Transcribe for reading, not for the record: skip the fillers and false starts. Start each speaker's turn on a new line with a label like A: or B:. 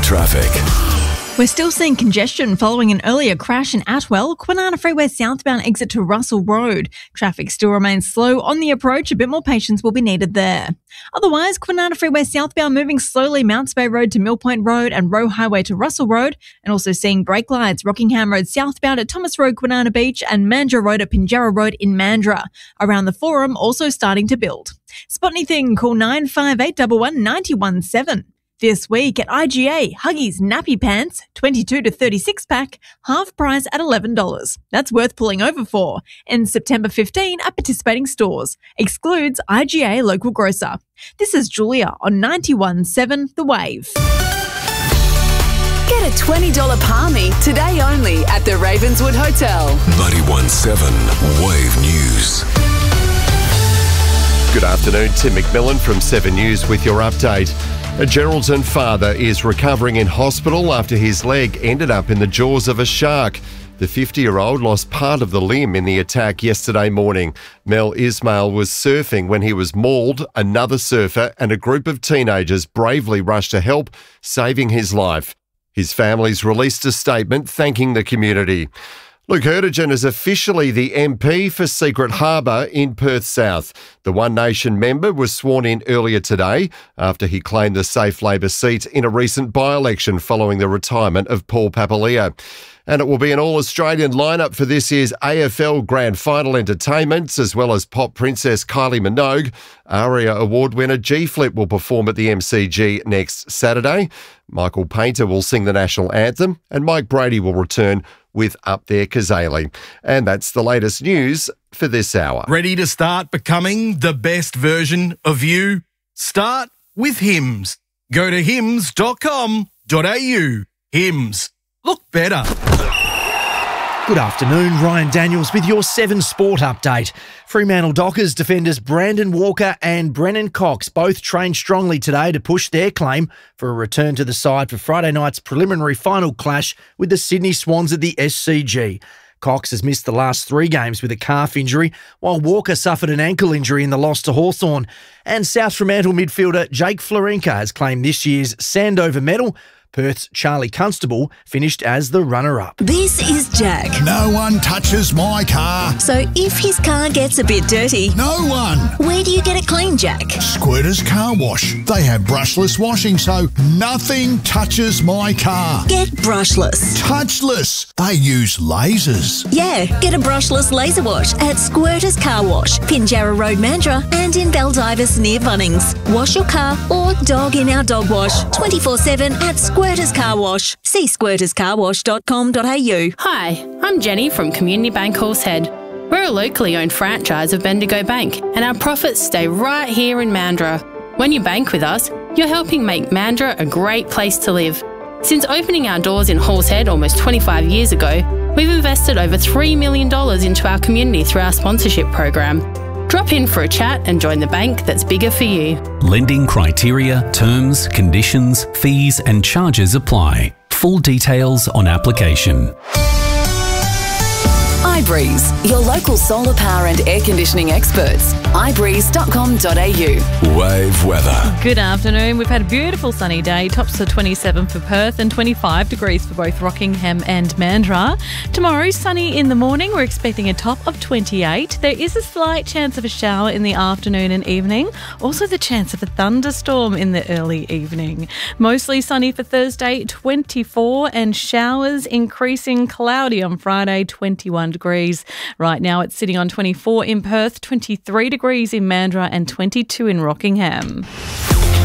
A: traffic.
B: We're still seeing congestion following an earlier crash in Atwell, Kwinana Freeway southbound exit to Russell Road. Traffic still remains slow on the approach. A bit more patience will be needed there. Otherwise, Kwinana Freeway southbound moving slowly Mounts Bay Road to Millpoint Road and Roe Highway to Russell Road, and also seeing brake lights Rockingham Road southbound at Thomas Road, Kwinana Beach, and Mandurah Road at Pinjarra Road in Mandurah. Around the Forum, also starting to build. Spot anything, call 95811 917. This week at IGA, Huggies Nappy Pants, 22 to 36 pack, half price at $11. That's worth pulling over for. Ends September 15 at participating stores. Excludes IGA local grocer. This is Julia on 91.7 The Wave.
C: Get a $20 palmy today only at the Ravenswood Hotel.
A: 91.7 Wave News.
D: Good afternoon, Tim McMillan from 7 News with your update. A Geraldton father is recovering in hospital after his leg ended up in the jaws of a shark. The 50-year-old lost part of the limb in the attack yesterday morning. Mel Ismail was surfing when he was mauled. Another surfer and a group of teenagers bravely rushed to help, saving his life. His family's released a statement thanking the community. Luke Erdogan is officially the MP for Secret Harbour in Perth South. The One Nation member was sworn in earlier today after he claimed the safe Labor seat in a recent by-election following the retirement of Paul Papalia. And it will be an all-Australian lineup for this year's AFL Grand Final entertainments, as well as pop princess Kylie Minogue. ARIA Award winner G-Flip will perform at the MCG next Saturday. Michael Painter will sing the national anthem, and Mike Brady will return with Up There Kazali. And that's the latest news for this hour.
E: Ready to start becoming the best version of you? Start with Hims. Go to hims.com.au. Hims. Look better.
F: Good afternoon, Ryan Daniels with your 7 Sport update. Fremantle Dockers defenders Brandon Walker and Brennan Cox both trained strongly today to push their claim for a return to the side for Friday night's preliminary final clash with the Sydney Swans at the SCG. Cox has missed the last 3 games with a calf injury, while Walker suffered an ankle injury in the loss to Hawthorn. And South Fremantle midfielder Jake Florenka has claimed this year's Sandover medal. Perth's Charlie Constable finished as the runner-up.
G: This is Jack.
H: No one touches my car.
G: So if his car gets a bit dirty...
H: No one.
G: Where do you get it clean, Jack?
H: Squirters Car Wash. They have brushless washing, so nothing touches my car.
G: Get brushless.
H: Touchless. They use lasers.
G: Yeah, get a brushless laser wash at Squirters Car Wash, Pinjarra Road, Mandurah, and in Baldivis near Bunnings. Wash your car or dog in our dog wash 24/7 at Squirters Car Wash. See squirterscarwash.com.au.
I: Hi, I'm Jenny from Community Bank Horsehead. We're a locally owned franchise of Bendigo Bank, and our profits stay right here in Mandurah. When you bank with us, you're helping make Mandurah a great place to live. Since opening our doors in Horsehead almost 25 years ago, we've invested over $3 million into our community through our sponsorship program. Drop in for a chat and join the bank that's bigger for you.
J: Lending criteria, terms, conditions, fees and charges apply. Full details on application.
C: iBreeze, your local solar power and air conditioning experts. iBreeze.com.au.
A: Wave weather.
B: Good afternoon. We've had a beautiful sunny day. Tops to 27 for Perth and 25 degrees for both Rockingham and Mandurah. Tomorrow, sunny in the morning. We're expecting a top of 28. There is a slight chance of a shower in the afternoon and evening. Also the chance of a thunderstorm in the early evening. Mostly sunny for Thursday, 24, and showers increasing cloudy on Friday, 21 degrees. Right now it's sitting on 24 in Perth, 23 degrees in Mandurah and 22 in Rockingham.